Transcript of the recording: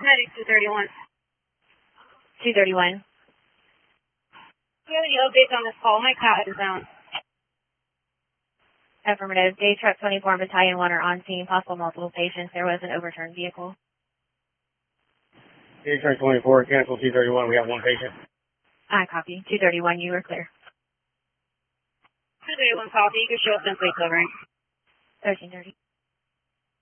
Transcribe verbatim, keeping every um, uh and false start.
Medic two thirty-one. two thirty-one. Do you have any updates on this call? My cat is down. Affirmative. Day Truck twenty-four, Battalion one are on scene. Possible multiple patients. There was an overturned vehicle. Day Truck twenty-four, cancel two thirty-one. We have one patient. I copy. two thirty-one, you were clear. two thirty-one copy. You can show us some plate covering. thirteen thirty.